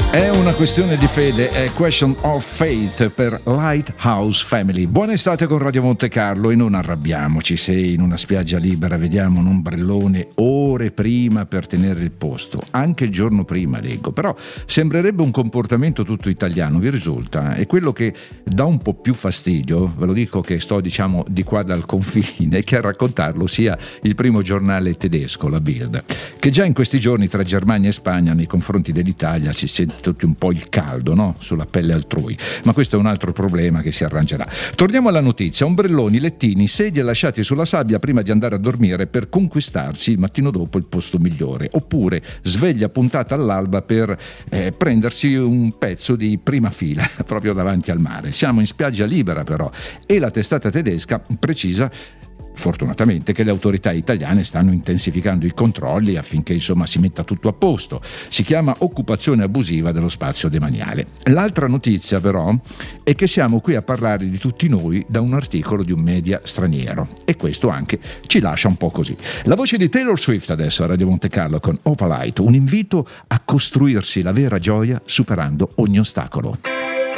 È una questione di fede, è question of faith per Lighthouse Family. Buona estate con Radio Monte Carlo e non arrabbiamoci se in una spiaggia libera vediamo un ombrellone ore prima per tenere il posto, anche il giorno prima leggo, però sembrerebbe un comportamento tutto italiano, vi risulta? E quello che dà un po' più fastidio, ve lo dico che sto diciamo di qua dal confine, che a raccontarlo sia il primo giornale tedesco, la Bild, che già in questi giorni tra Germania e Spagna nei confronti dell'Italia si sente tutti un po' il caldo, no? Sulla pelle altrui, ma questo è un altro problema che si arrangerà. Torniamo alla notizia: ombrelloni, lettini, sedie lasciati sulla sabbia prima di andare a dormire per conquistarsi il mattino dopo il posto migliore, oppure sveglia puntata all'alba per prendersi un pezzo di prima fila proprio davanti al mare. Siamo in spiaggia libera però, e la testata tedesca precisa fortunatamente che le autorità italiane stanno intensificando i controlli affinché insomma si metta tutto a posto. Si chiama occupazione abusiva dello spazio demaniale. L'altra notizia però è che siamo qui a parlare di tutti noi da un articolo di un media straniero, e questo anche ci lascia un po' così. La voce di Taylor Swift adesso a Radio Monte Carlo con Opalite, un invito a costruirsi la vera gioia superando ogni ostacolo.